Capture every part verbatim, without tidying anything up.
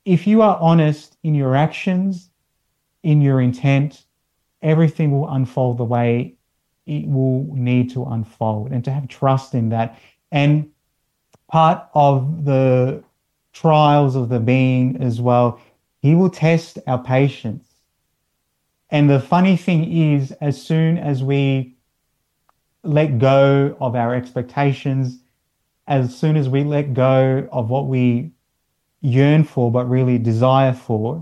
if you are honest in your actions, in your intent, everything will unfold the way it will need to unfold, and to have trust in that. And part of the trials of the being as well, he will test our patience. And the funny thing is, as soon as we let go of our expectations, as soon as we let go of what we yearn for but really desire for,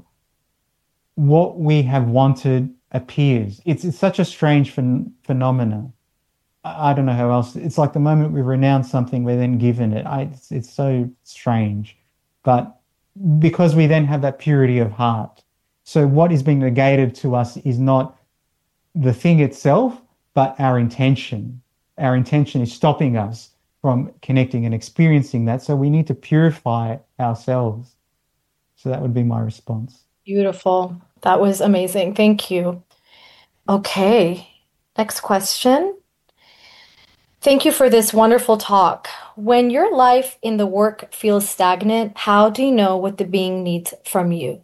what we have wanted appears. It's, it's such a strange phen- phenomena. I, I don't know how else. It's like the moment we renounce something, we're then given it. I, it's, it's so strange. But because we then have that purity of heart. So what is being negated to us is not the thing itself, but our intention. Our intention is stopping us from connecting and experiencing that. So we need to purify ourselves. So that would be my response. Beautiful. That was amazing. Thank you. Okay. Next question. Thank you for this wonderful talk. When your life in the work feels stagnant, how do you know what the being needs from you?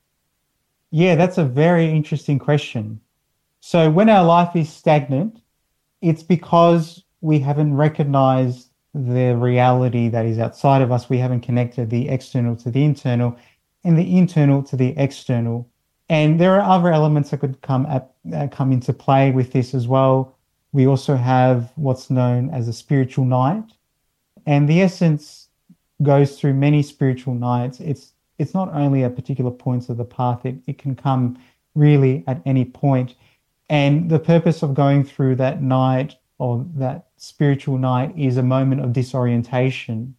Yeah, that's a very interesting question. So when our life is stagnant, it's because we haven't recognized the reality that is outside of us. We haven't connected the external to the internal and the internal to the external. And there are other elements that could come at, uh, come into play with this as well. We also have what's known as a spiritual night. And the essence goes through many spiritual nights. It's it's not only at particular points of the path, it, it can come really at any point. And the purpose of going through that night or that spiritual night is a moment of disorientation.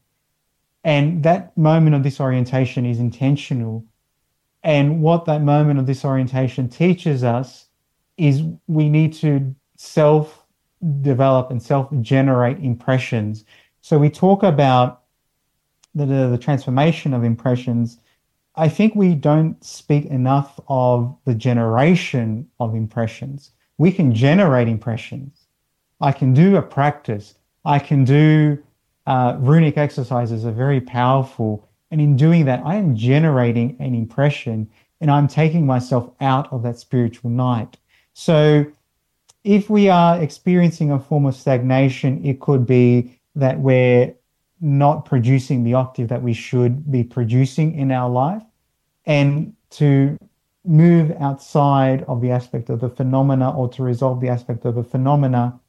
And that moment of disorientation is intentional. And what that moment of disorientation teaches us is we need to self-develop and self-generate impressions. So we talk about the, the, the transformation of impressions. I think we don't speak enough of the generation of impressions. We can generate impressions. I can do a practice. I can do uh, runic exercises are very powerful. And in doing that, I am generating an impression and I'm taking myself out of that spiritual night. So if we are experiencing a form of stagnation, it could be that we're not producing the octave that we should be producing in our life. And to move outside of the aspect of the phenomena or to resolve the aspect of the phenomena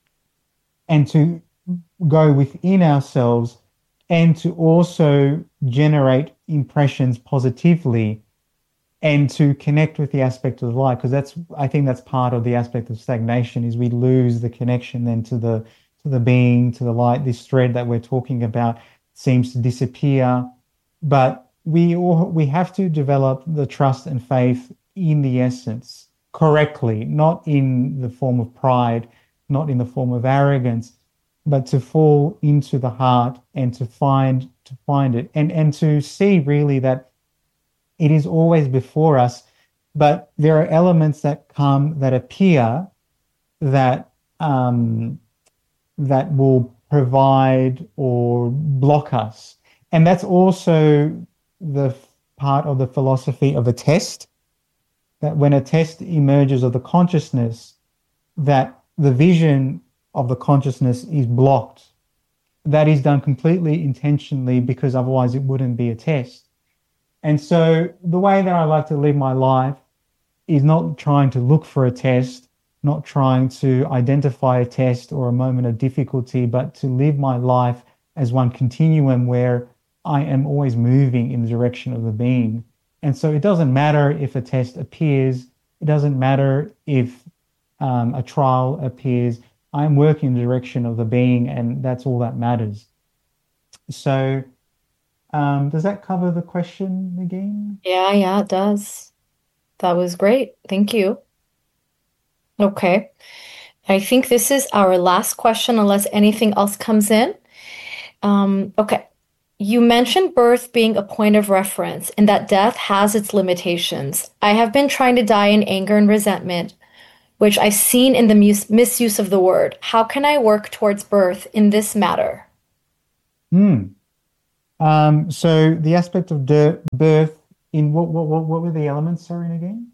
and to go within ourselves and to also generate impressions positively and to connect with the aspect of the light, because that's, I think that's part of the aspect of stagnation, is we lose the connection then to the to the being, to the light. This thread that we're talking about seems to disappear, but we all, we have to develop the trust and faith in the essence correctly, not in the form of pride, not in the form of arrogance, but to fall into the heart and to find to find it and and to see really that it is always before us, but there are elements that come that appear that um, that will provide or block us, and that's also the part of the philosophy of a test. That when a test emerges of the consciousness, that the vision of the consciousness is blocked. That is done completely intentionally because otherwise it wouldn't be a test. And so the way that I like to live my life is not trying to look for a test, not trying to identify a test or a moment of difficulty, but to live my life as one continuum where I am always moving in the direction of the being. And so it doesn't matter if a test appears, it doesn't matter if um, a trial appears, I'm working in the direction of the being, and that's all that matters. So um, does that cover the question again? Yeah, yeah, it does. That was great. Thank you. Okay. I think this is our last question, unless anything else comes in. Um, okay. You mentioned birth being a point of reference and that death has its limitations. I have been trying to die in anger and resentment, which I've seen in the mis- misuse of the word. How can I work towards birth in this matter? Hmm. Um, so the aspect of de- birth In what what what, what were the elements, sorry, again?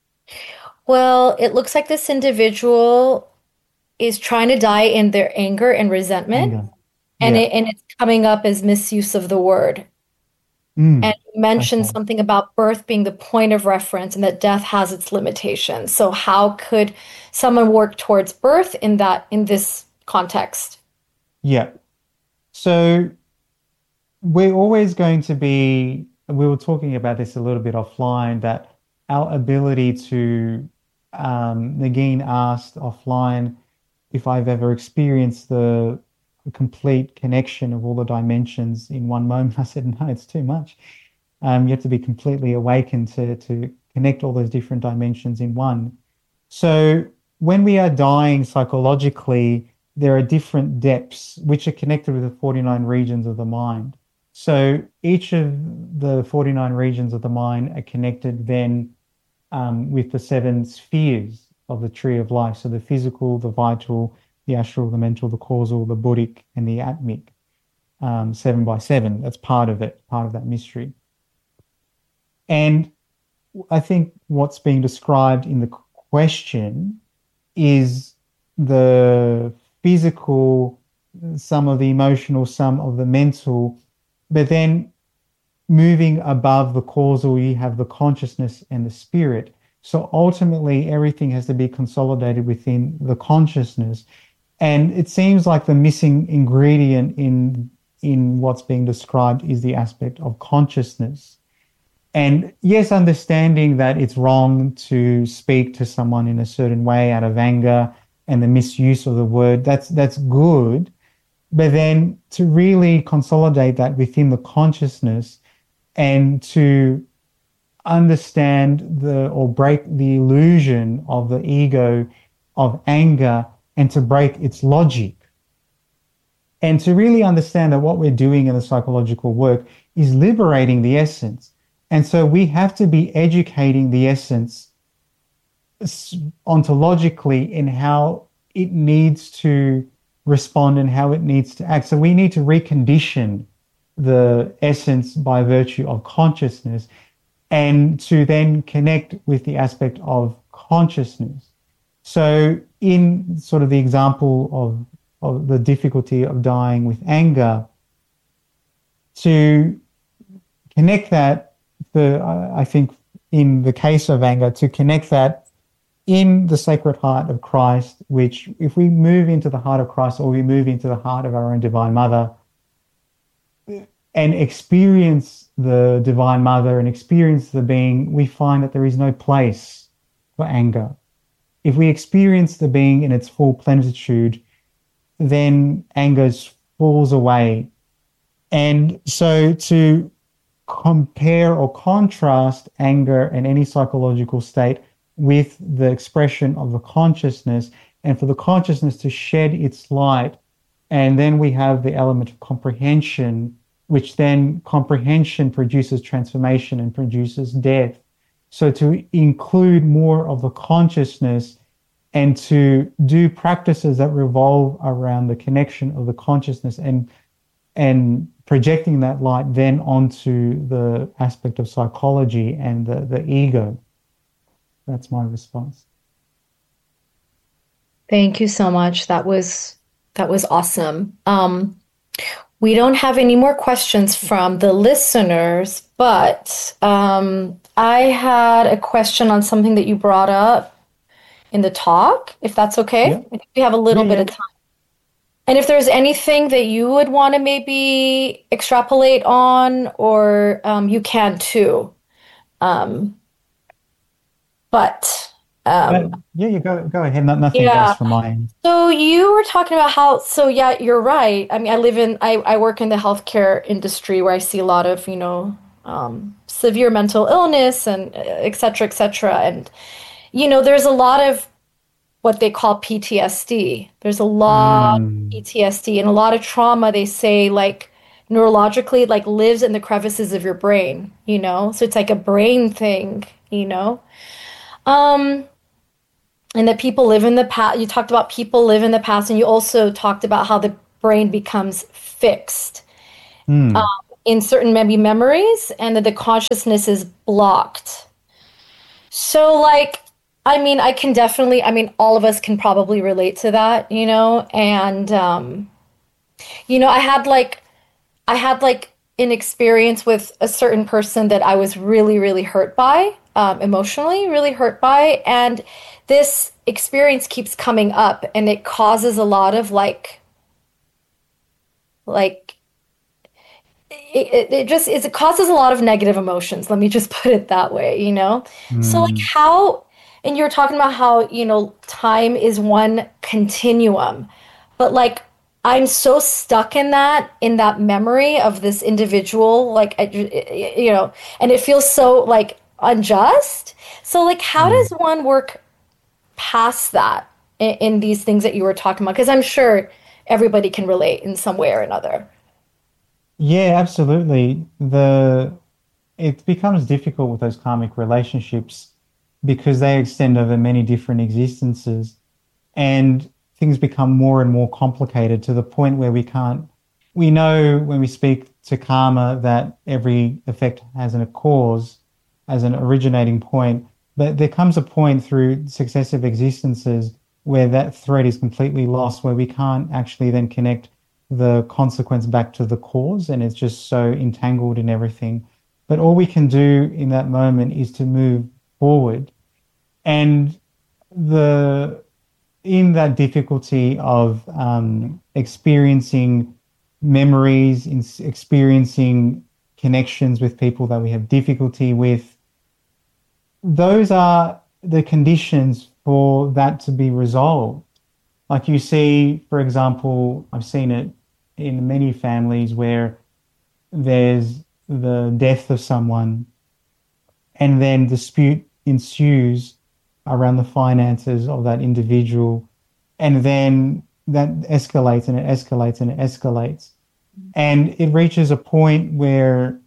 Well, it looks like this individual is trying to die in their anger and resentment, Anger. and Yeah. it and it's coming up as misuse of the word. And Mm. you mentioned Okay. something about birth being the point of reference and that death has its limitations. So how could someone work towards birth in that in this context? Yeah. So we're always going to be, we were talking about this a little bit offline, that our ability to, um, Nagin asked offline if I've ever experienced the complete connection of all the dimensions in one moment. I said, no, it's too much. Um, you have to be completely awakened to, to connect all those different dimensions in one. So when we are dying psychologically, there are different depths which are connected with the forty-nine regions of the mind. So each of the forty-nine regions of the mind are connected then um, with the seven spheres of the tree of life. So the physical, the vital, the astral, the mental, the causal, the buddhic, and the atmic, um, seven by seven. That's part of it, part of that mystery. And I think what's being described in the question is the physical, some of the emotional, some of the mental, but then moving above the causal, you have the consciousness and the spirit. So ultimately, everything has to be consolidated within the consciousness. And it seems like the missing ingredient in in what's being described is the aspect of consciousness. And yes, understanding that it's wrong to speak to someone in a certain way out of anger and the misuse of the word, that's that's good. But then to really consolidate that within the consciousness and to understand the or break the illusion of the ego of anger and to break its logic. And to really understand that what we're doing in the psychological work is liberating the essence. And so we have to be educating the essence ontologically in how it needs to respond and how it needs to act. So we need to recondition the essence by virtue of consciousness and to then connect with the aspect of consciousness. So in sort of the example of, of the difficulty of dying with anger, to connect that, the I think in the case of anger, to connect that in the Sacred Heart of Christ, which if we move into the heart of Christ or we move into the heart of our own Divine Mother and experience the Divine Mother and experience the being, we find that there is no place for anger. If we experience the being in its full plenitude, then anger falls away. And so to compare or contrast anger and any psychological state with the expression of the consciousness, and for the consciousness to shed its light. And then we have the element of comprehension, which then comprehension produces transformation and produces death. So to include more of the consciousness and to do practices that revolve around the connection of the consciousness and and projecting that light then onto the aspect of psychology and the, the ego. That's my response. Thank you so much. That was that was awesome. Um, we don't have any more questions from the listeners, but um, I had a question on something that you brought up in the talk, if that's okay. Yeah. I think we have a little Yeah, bit yeah. of time. And if there's anything that you would want to maybe extrapolate on, or um, you can too. Um, but Uh, um, yeah, you go go ahead. No, nothing else yeah. from my end. So you were talking about how, so yeah, you're right. I mean, I live in, I, I work in the healthcare industry where I see a lot of, you know, um, severe mental illness and uh, et cetera, et cetera. And, you know, there's a lot of what they call P T S D. There's a lot of Mm, P T S D and a lot of trauma, they say, like neurologically, like lives in the crevices of your brain, you know? So it's like a brain thing, you know? Um, and that people live in the past. You talked about people live in the past, and you also talked about how the brain becomes fixed. Um, mm, in certain maybe memories and that the consciousness is blocked. So like, I mean, I can definitely, I mean, all of us can probably relate to that, you know, and, um, you know, I had like, I had like an experience with a certain person that I was really, really hurt by, um, emotionally, really hurt by. And this experience keeps coming up and it causes a lot of like, like, it, it, it just it causes a lot of negative emotions. Let me just put it that way, you know? So like Mm. how, and you're talking about how, you know, time is one continuum, but like I'm so stuck in that, in that memory of this individual, like, I, you know, and it feels so like unjust. So like, how Mm. does one work past that in, in these things that you were talking about? Because I'm sure everybody can relate in some way or another. Yeah, absolutely. The it becomes difficult with those karmic relationships because they extend over many different existences, and things become more and more complicated to the point where we can't. We know when we speak to karma that every effect has a cause as an originating point, but there comes a point through successive existences where that thread is completely lost, where we can't actually then connect the consequence back to the cause, and it's just so entangled in everything. But all we can do in that moment is to move forward. And the in that difficulty of um, experiencing memories, in experiencing connections with people that we have difficulty with, those are the conditions for that to be resolved. Like you see, for example, I've seen it in many families where there's the death of someone and then dispute ensues around the finances of that individual. And then that escalates and it escalates and it escalates. And it reaches a point where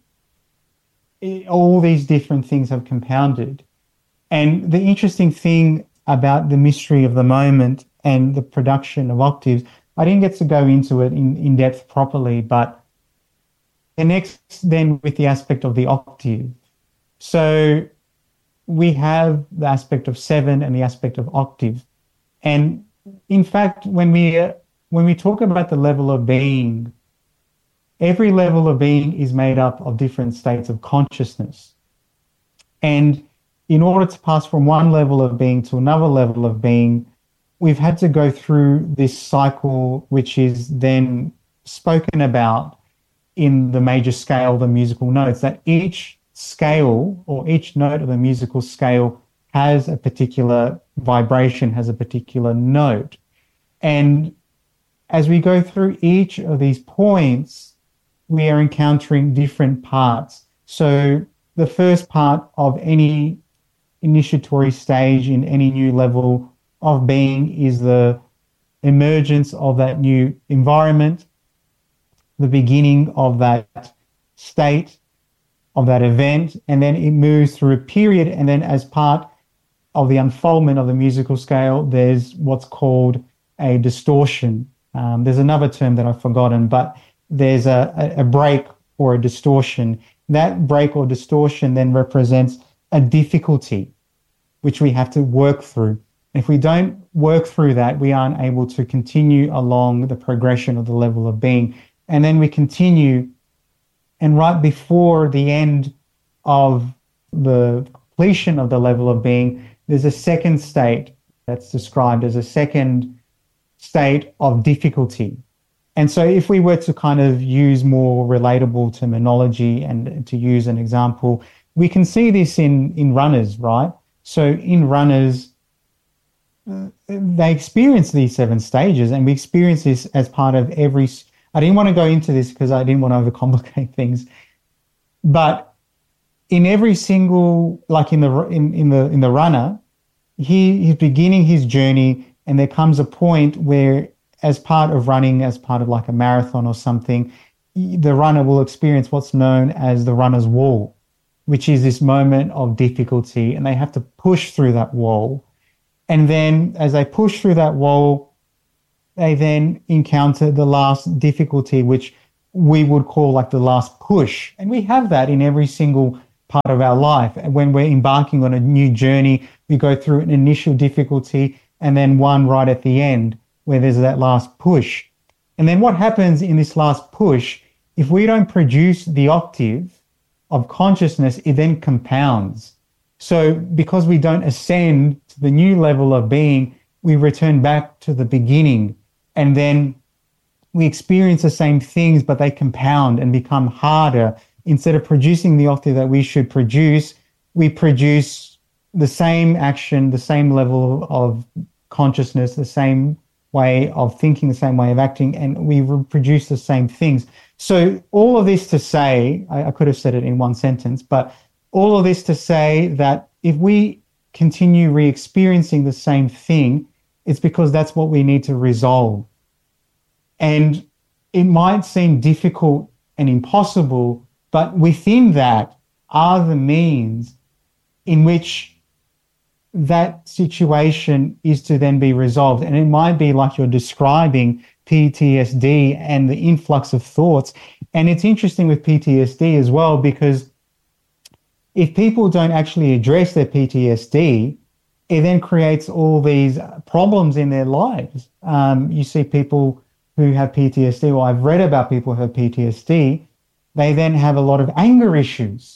it, all these different things have compounded. And the interesting thing about the mystery of the moment and the production of octaves, I didn't get to go into it in, in depth properly, but connects then with the aspect of the octave. So we have the aspect of seven and the aspect of octave. And in fact, when we uh, when we talk about the level of being, every level of being is made up of different states of consciousness. And in order to pass from one level of being to another level of being, we've had to go through this cycle, which is then spoken about in the major scale, the musical notes, that each scale or each note of the musical scale has a particular vibration, has a particular note. And as we go through each of these points, we are encountering different parts. So the first part of any initiatory stage in any new level of being is the emergence of that new environment, the beginning of that state, of that event, and then it moves through a period. And then as part of the unfoldment of the musical scale, there's what's called a distortion. Um, there's another term that I've forgotten, but there's a, a break or a distortion. That break or distortion then represents a difficulty, which we have to work through. If we don't work through that, we aren't able to continue along the progression of the level of being. And then we continue, and right before the end of the completion of the level of being, there's a second state that's described as a second state of difficulty. And so if we were to kind of use more relatable terminology and to use an example, we can see this in, in runners, right? So in runners, uh, they experience these seven stages, and we experience this as part of every. I didn't want to go into this because I didn't want to overcomplicate things, but in every single, like in the in, in the in the runner, he he's beginning his journey, and there comes a point where, as part of running, as part of like a marathon or something, the runner will experience what's known as the runner's wall, which is this moment of difficulty, and they have to push through that wall. And then as they push through that wall, they then encounter the last difficulty, which we would call like the last push. And we have that in every single part of our life. And when we're embarking on a new journey, we go through an initial difficulty and then one right at the end where there's that last push. And then what happens in this last push, if we don't produce the octave of consciousness, it then compounds. So because we don't ascend to the new level of being, we return back to the beginning, and then we experience the same things, but they compound and become harder. Instead of producing the octave that we should produce, we produce the same action, the same level of consciousness, the same way of thinking, the same way of acting, and we reproduce the same things. So all of this to say, I, I could have said it in one sentence, but all of this to say that if we continue re-experiencing the same thing, it's because that's what we need to resolve. And it might seem difficult and impossible, but within that are the means in which that situation is to then be resolved. And it might be like you're describing P T S D and the influx of thoughts. And it's interesting with P T S D as well, because if people don't actually address their P T S D, it then creates all these problems in their lives. Um, you see people who have P T S D, or I've read about people who have P T S D, they then have a lot of anger issues.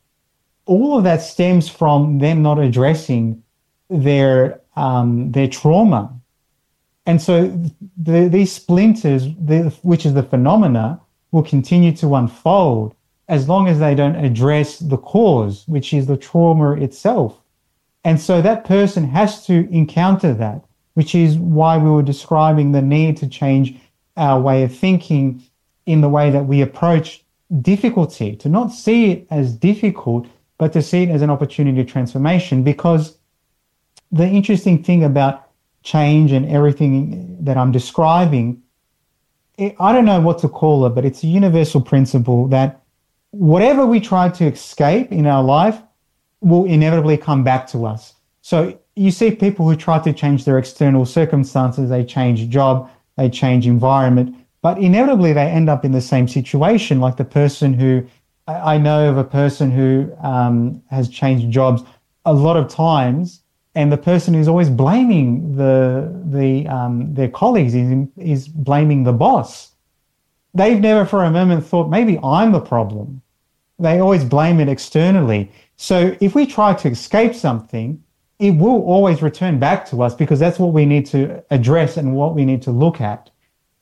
All of that stems from them not addressing their um, their trauma. And so the, these splinters, the, which is the phenomena, will continue to unfold as long as they don't address the cause, which is the trauma itself. And so that person has to encounter that, which is why we were describing the need to change our way of thinking in the way that we approach difficulty, to not see it as difficult, but to see it as an opportunity of transformation. Because the interesting thing about change and everything that I'm describing, it, I don't know what to call it, but it's a universal principle that whatever we try to escape in our life will inevitably come back to us. So you see people who try to change their external circumstances, they change job, they change environment, but inevitably they end up in the same situation. Like the person who, I know of a person who um, has changed jobs a lot of times, and the person is always blaming the the um, their colleagues, is, is blaming the boss. They've never for a moment thought, maybe I'm the problem. They always blame it externally. So if we try to escape something, it will always return back to us, because that's what we need to address and what we need to look at.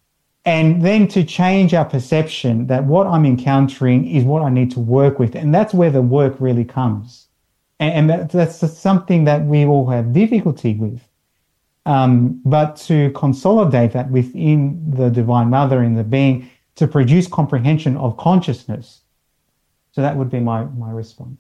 And then to change our perception that what I'm encountering is what I need to work with. And that's where the work really comes. And, and that, that's something that we all have difficulty with. Um, but to consolidate that within the Divine Mother, in the being, to produce comprehension of consciousness. So that would be my, my response.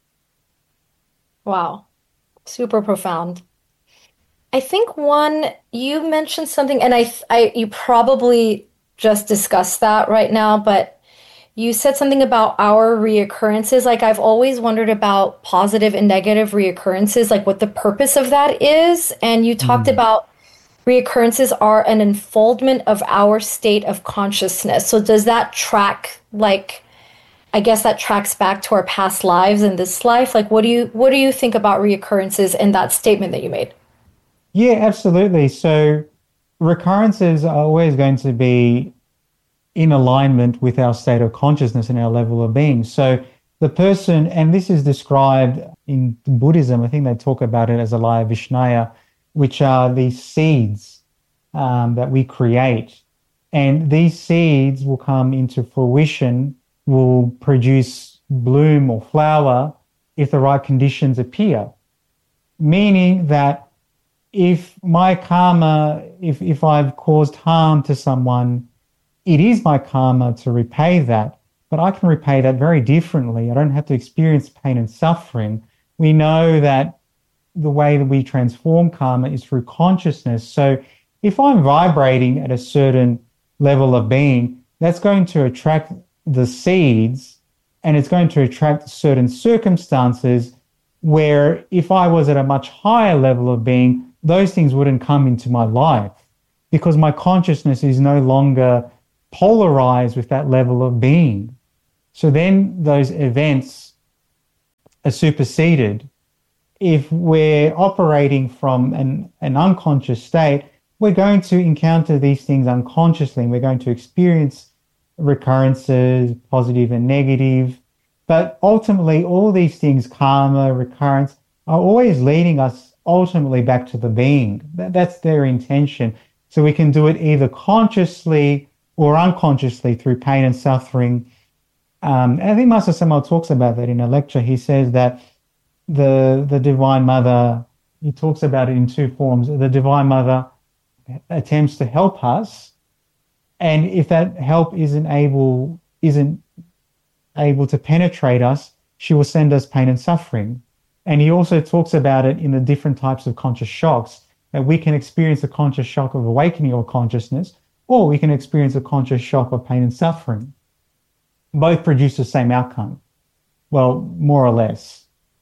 Wow. Super profound. I think one, you mentioned something, and I, I, you probably just discussed that right now, but you said something about our reoccurrences. Like I've always wondered about positive and negative reoccurrences, like what the purpose of that is. And you talked mm. about reoccurrences are an unfoldment of our state of consciousness. So does that track, like, I guess that tracks back to our past lives and this life? Like, what do you, what do you think about reoccurrences and that statement that you made? Yeah, absolutely. So recurrences are always going to be in alignment with our state of consciousness and our level of being. So the person, and this is described in Buddhism, I think they talk about it as alaya vishnaya, which are these seeds um, that we create. And these seeds will come into fruition, will produce bloom or flower if the right conditions appear. Meaning that if my karma, if, if I've caused harm to someone, it is my karma to repay that, but I can repay that very differently. I don't have to experience pain and suffering. We know that the way that we transform karma is through consciousness. So if I'm vibrating at a certain level of being, that's going to attract the seeds, and it's going to attract certain circumstances where if I was at a much higher level of being, those things wouldn't come into my life, because my consciousness is no longer polarized with that level of being. So then those events are superseded. If we're operating from an, an unconscious state, we're going to encounter these things unconsciously, and we're going to experience recurrences, positive and negative. But ultimately, all these things, karma, recurrence, are always leading us ultimately back to the being. That, that's their intention. So we can do it either consciously or unconsciously through pain and suffering. Um, and I think Master Samuel talks about that in a lecture. He says that the the Divine Mother, he talks about it in two forms. The Divine Mother attempts to help us, and if that help isn't able isn't able to penetrate us, she will send us pain and suffering. And he also talks about it in the different types of conscious shocks, that we can experience a conscious shock of awakening or consciousness, or we can experience a conscious shock of pain and suffering. Both produce the same outcome. Well, more or less.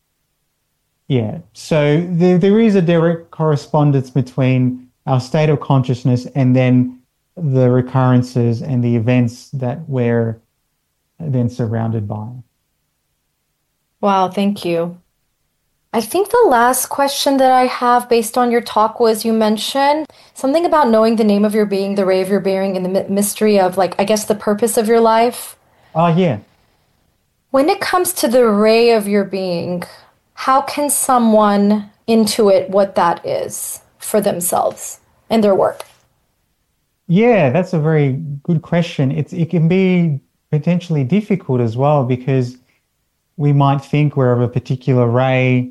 Yeah. So there, there is a direct correspondence between our state of consciousness and then the recurrences and the events that we're then surrounded by. Wow, thank you. I think the last question that I have based on your talk was, you mentioned something about knowing the name of your being, the ray of your being, and the mystery of, like, I guess the purpose of your life. Oh, yeah. When it comes to the ray of your being, how can someone intuit what that is for themselves and their work? Yeah, that's a very good question. It's, it can be potentially difficult as well, because we might think we're of a particular ray,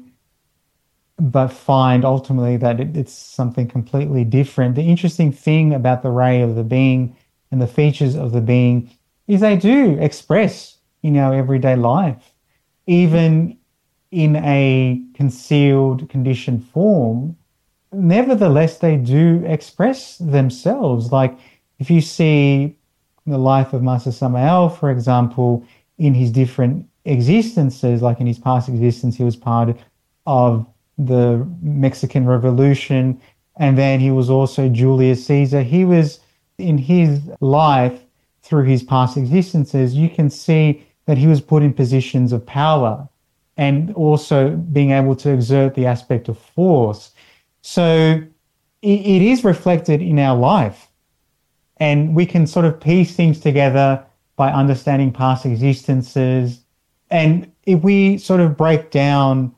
but find ultimately that it, it's something completely different. The interesting thing about the ray of the being and the features of the being is they do express in our everyday life, even in a concealed, conditioned form. Nevertheless, they do express themselves. Like if you see the life of Master Samael, for example, in his different existences, like in his past existence, he was part of the Mexican Revolution, and then he was also Julius Caesar. He was, in his life, through his past existences, you can see that he was put in positions of power and also being able to exert the aspect of force. So it, it is reflected in our life, and we can sort of piece things together by understanding past existences. And if we sort of break down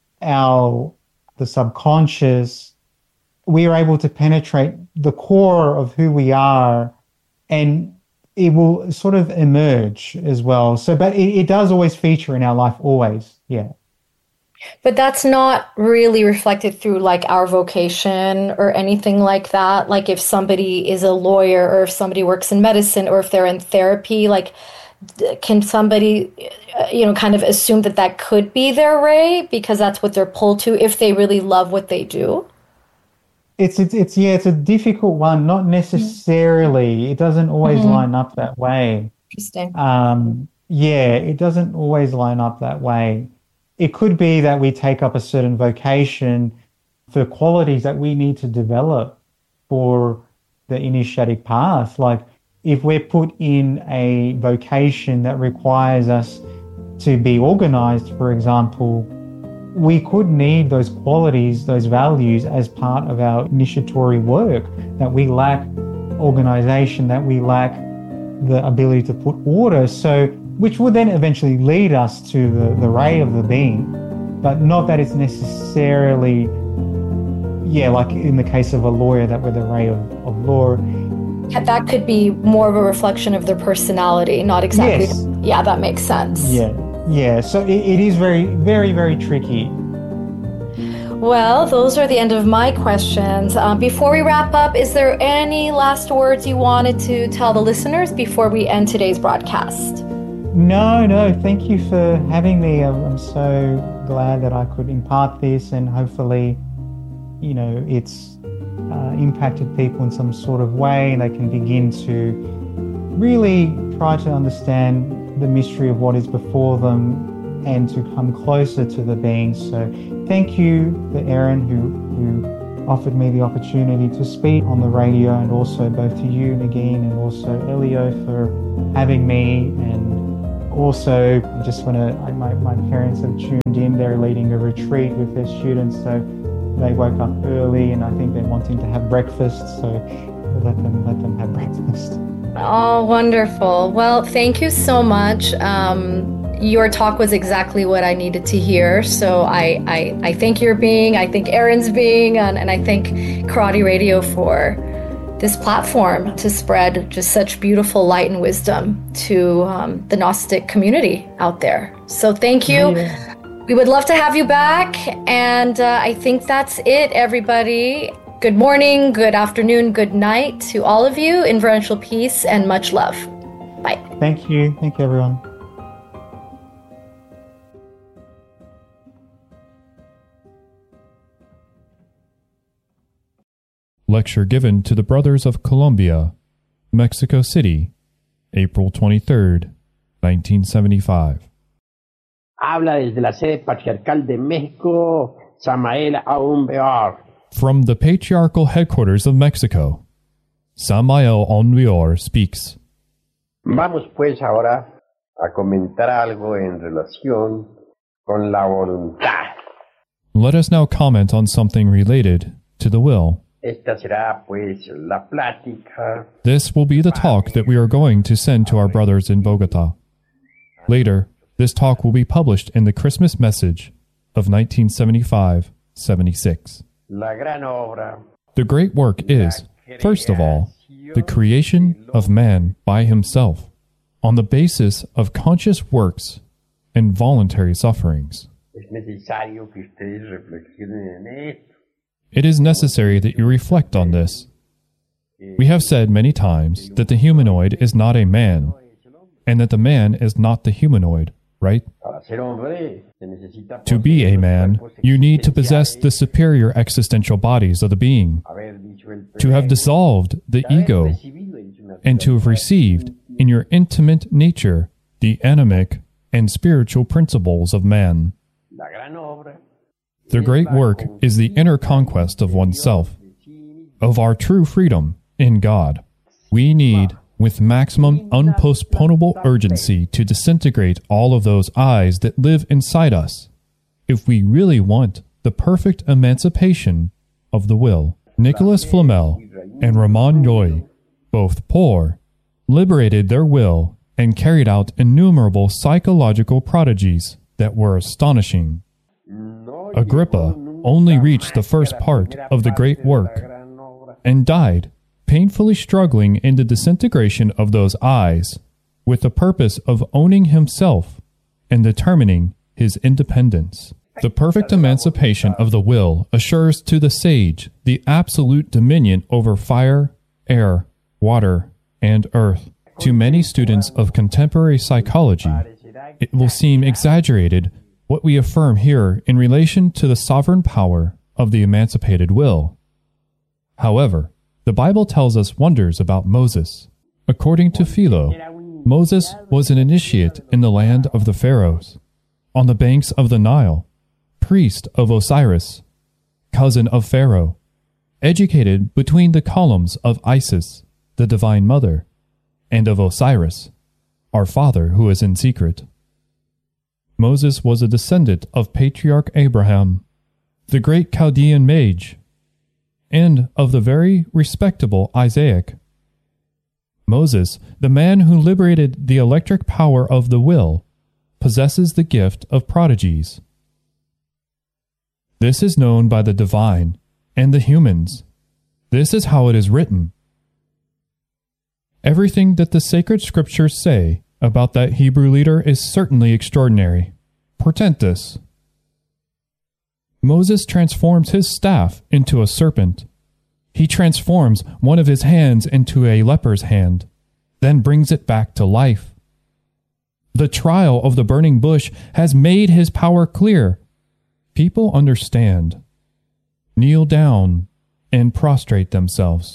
our the subconscious, we are able to penetrate the core of who we are, and it will sort of emerge as well. So, but it, it does always feature in our life, always, yeah. But that's not really reflected through like our vocation or anything like that. Like if somebody is a lawyer, or if somebody works in medicine, or if they're in therapy, like can somebody, you know, kind of assume that that could be their ray because that's what they're pulled to if they really love what they do? It's, it's, it's yeah, it's a difficult one. Not necessarily. It doesn't always mm-hmm. line up that way. Interesting. Um, yeah, it doesn't always line up that way. It could be that we take up a certain vocation for qualities that we need to develop for the initiatic path. Like if we're put in a vocation that requires us to be organized, for example, we could need those qualities, those values as part of our initiatory work, that we lack organization, that we lack the ability to put order. So, which would then eventually lead us to the, the ray of the being, but not that it's necessarily, yeah, like in the case of a lawyer, that we're the ray of, of law. That could be more of a reflection of their personality, not exactly. Yes. Yeah, that makes sense. Yeah, yeah. So it, it is very, very, very tricky. Well, those are the end of my questions. Um, before we wrap up, is there any last words you wanted to tell the listeners before we end today's broadcast? No, no. Thank you for having me. I'm, I'm so glad that I could impart this, and hopefully, you know, it's uh, impacted people in some sort of way, and they can begin to really try to understand the mystery of what is before them and to come closer to the being. So thank you for Erin, who, who offered me the opportunity to speak on the radio, and also both to you, Nagin, and also Elio for having me. And also, I just want to, my, my parents have tuned in. They're leading a retreat with their students, so they woke up early, and I think they're wanting to have breakfast, so we'll let them, let them have breakfast. Oh, wonderful. Well, thank you so much. Um, your talk was exactly what I needed to hear. So I, I, I thank your being, I thank Aaron's being, and, and I thank Karate Radio for this platform to spread just such beautiful light and wisdom to um, the Gnostic community out there. So thank you. Yeah. We would love to have you back. And uh, I think that's it, everybody. Good morning, good afternoon, good night to all of you. Inferential peace and much love. Bye. Thank you. Thank you, everyone. Lecture given to the Brothers of Colombia, Mexico City, April twenty-third, nineteen seventy-five. Habla desde la sede patriarcal de México, Samael Aumbeor. From the patriarchal headquarters of Mexico, Samael Aumbeor speaks. Vamos pues ahora a comentar algo en relación con la voluntad. Let us now comment on something related to the will. Esta será pues la plática. This will be the talk that we are going to send to our brothers in Bogota. Later, this talk will be published in the Christmas message of nineteen seventy-five seventy-six. La gran obra. The great work is, first of all, the creation of man by himself, on the basis of conscious works and voluntary sufferings. Es necesario que ustedes reflexionen en esto. It is necessary that you reflect on this. We have said many times that the humanoid is not a man, and that the man is not the humanoid, right? To be a man, you need to possess the superior existential bodies of the being, to have dissolved the ego, and to have received in your intimate nature the animic and spiritual principles of man. The great work is the inner conquest of oneself, of our true freedom in God. We need, with maximum unpostponable urgency, to disintegrate all of those eyes that live inside us, if we really want the perfect emancipation of the will. Nicholas Flamel and Ramon Llull, both poor, liberated their will and carried out innumerable psychological prodigies that were astonishing. Agrippa only reached the first part of the great work and died, painfully struggling in the disintegration of those eyes, with the purpose of owning himself and determining his independence. The perfect emancipation of the will assures to the sage the absolute dominion over fire, air, water, and earth. To many students of contemporary psychology, it will seem exaggerated what we affirm here in relation to the sovereign power of the emancipated will. However, the Bible tells us wonders about Moses. According to Philo, Moses was an initiate in the land of the Pharaohs, on the banks of the Nile, priest of Osiris, cousin of Pharaoh, educated between the columns of Isis, the divine mother, and of Osiris, our father who is in secret. Moses was a descendant of Patriarch Abraham, the great Chaldean mage, and of the very respectable Isaac. Moses, the man who liberated the electric power of the will, possesses the gift of prodigies. This is known by the divine and the humans. This is how it is written. Everything that the sacred scriptures say about that Hebrew leader is certainly extraordinary, portentous. Moses transforms his staff into a serpent. He transforms one of his hands into a leper's hand, then brings it back to life. The trial of the burning bush has made his power clear. People understand, kneel down, and prostrate themselves.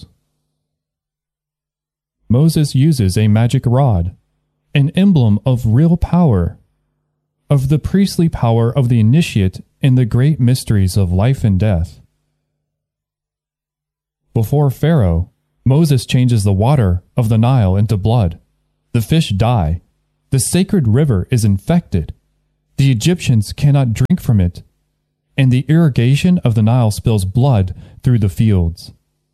Moses uses a magic rod, an emblem of real power, of the priestly power of the initiate in the great mysteries of life and death. Before Pharaoh, Moses changes the water of the Nile into blood. The fish die. The sacred river is infected. The Egyptians cannot drink from it, and the irrigation of the Nile spills blood through the fields.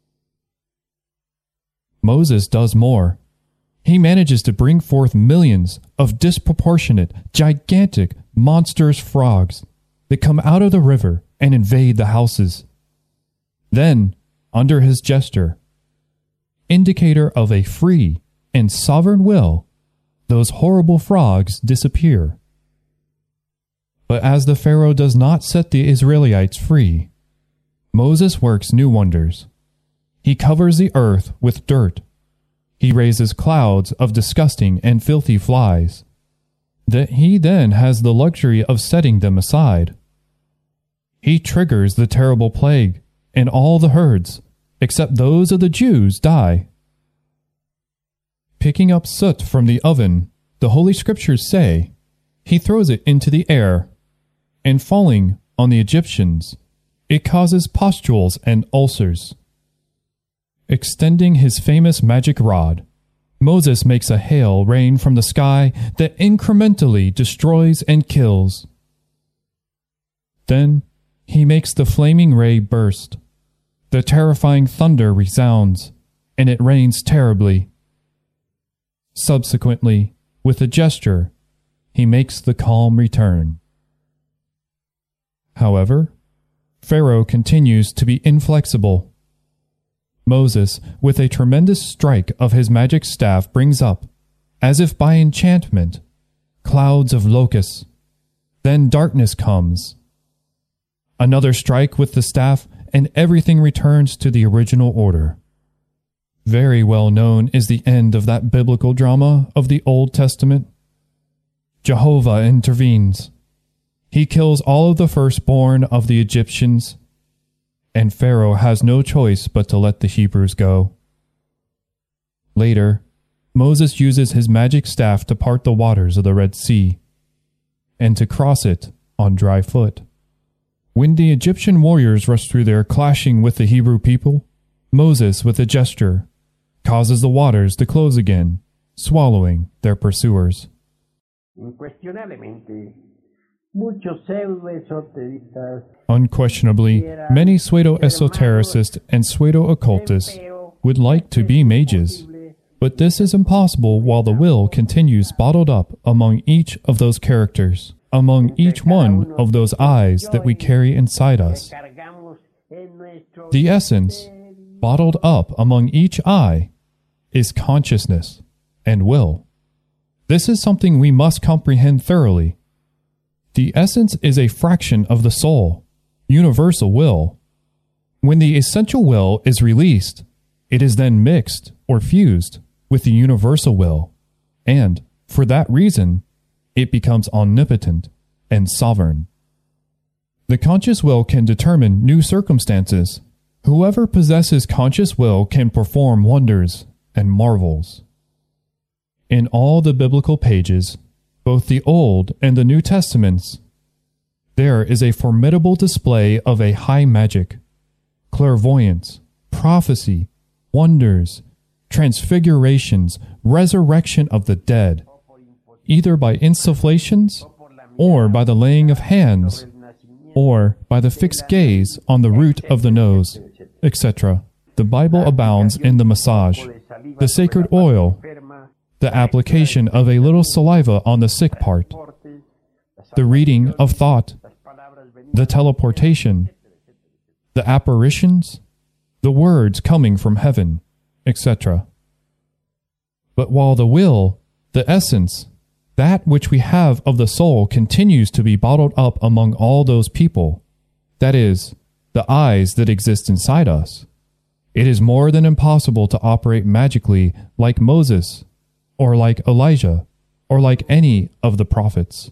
Moses does more. He manages to bring forth millions of disproportionate, gigantic, monstrous frogs that come out of the river and invade the houses. Then, under his gesture, indicator of a free and sovereign will, those horrible frogs disappear. But as the Pharaoh does not set the Israelites free, Moses works new wonders. He covers the earth with dirt. He raises clouds of disgusting and filthy flies, that he then has the luxury of setting them aside. He triggers the terrible plague, and all the herds, except those of the Jews, die. Picking up soot from the oven, the Holy Scriptures say, he throws it into the air, and falling on the Egyptians, it causes pustules and ulcers. Extending his famous magic rod, Moses makes a hail rain from the sky that incrementally destroys and kills. Then he makes the flaming ray burst. The terrifying thunder resounds, and it rains terribly. Subsequently, with a gesture, he makes the calm return. However, Pharaoh continues to be inflexible. Moses, with a tremendous strike of his magic staff, brings up, as if by enchantment, clouds of locusts. Then darkness comes. Another strike with the staff, and everything returns to the original order. Very well known is the end of that biblical drama of the Old Testament. Jehovah intervenes. He kills all of the firstborn of the Egyptians, and Pharaoh has no choice but to let the Hebrews go. Later, Moses uses his magic staff to part the waters of the Red Sea, and to cross it on dry foot. When the Egyptian warriors rush through there clashing with the Hebrew people, Moses, with a gesture, causes the waters to close again, swallowing their pursuers. Unquestionably, many pseudo-esotericists and pseudo-occultists would like to be mages, but this is impossible while the will continues bottled up among each of those characters, among each one of those eyes that we carry inside us. The essence, bottled up among each eye, is consciousness and will. This is something we must comprehend thoroughly. The essence is a fraction of the soul, universal will. When the essential will is released, it is then mixed or fused with the universal will, and, for that reason, it becomes omnipotent and sovereign. The conscious will can determine new circumstances. Whoever possesses conscious will can perform wonders and marvels. In all the biblical pages, both the Old and the New Testaments, there is a formidable display of a high magic, clairvoyance, prophecy, wonders, transfigurations, resurrection of the dead, either by insufflations, or by the laying of hands, or by the fixed gaze on the root of the nose, et cetera. The Bible abounds in the massage, the sacred oil, the application of a little saliva on the sick part, the reading of thought, the teleportation, the apparitions, the words coming from heaven, et cetera. But while the will, the essence, that which we have of the soul continues to be bottled up among all those people, that is, the eyes that exist inside us, it is more than impossible to operate magically like Moses, or like Elijah, or like any of the prophets.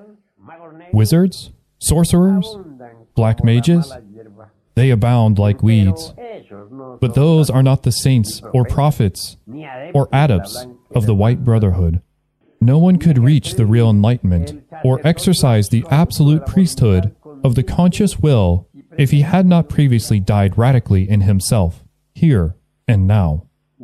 Wizards, sorcerers, black mages, they abound like weeds. But those are not the saints or prophets or adepts of the White Brotherhood. No one could reach the real enlightenment or exercise the absolute priesthood of the conscious will if he had not previously died radically in himself. here and now.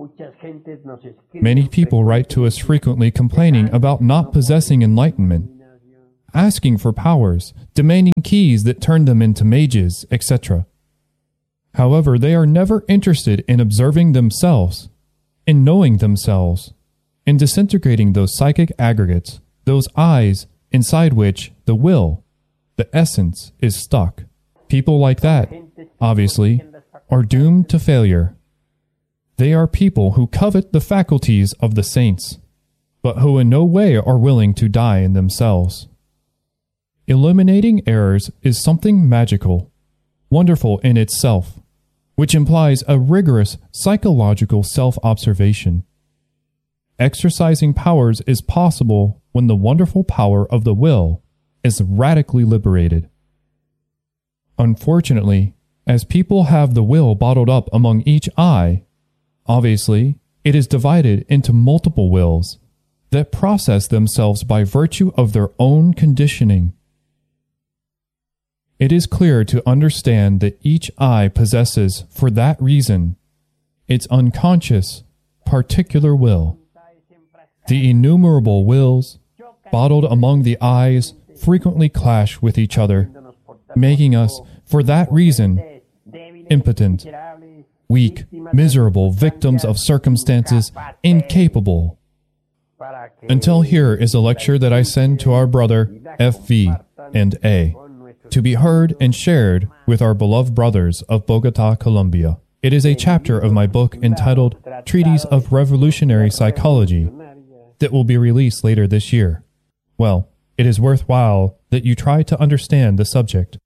Many people write to us frequently complaining about not possessing enlightenment, asking for powers, demanding keys that turn them into mages, et cetera. However, they are never interested in observing themselves, in knowing themselves, in disintegrating those psychic aggregates, those eyes inside which the will, the essence, is stuck. People like that, obviously, are doomed to failure. They are people who covet the faculties of the saints, but who in no way are willing to die in themselves. Eliminating errors is something magical, wonderful in itself, which implies a rigorous psychological self-observation. Exercising powers is possible when the wonderful power of the will is radically liberated. Unfortunately, as people have the will bottled up among each eye, obviously, it is divided into multiple wills that process themselves by virtue of their own conditioning. It is clear to understand that each eye possesses, for that reason, its unconscious, particular will. The innumerable wills, bottled among the eyes, frequently clash with each other, making us, for that reason, impotent, weak, miserable victims of circumstances, incapable. Until here is a lecture that I send to our brother F V and A, to be heard and shared with our beloved brothers of Bogota, Colombia. It is a chapter of my book entitled Treatise of Revolutionary Psychology that will be released later this year. Well, it is worthwhile that you try to understand the subject.